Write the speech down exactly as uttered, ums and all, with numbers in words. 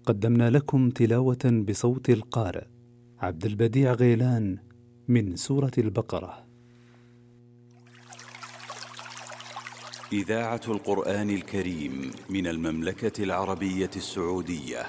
قدمنا لكم تلاوة بصوت القارئ عبد البديع غيلان من سورة البقرة. إذاعة القرآن الكريم من المملكة العربية السعودية.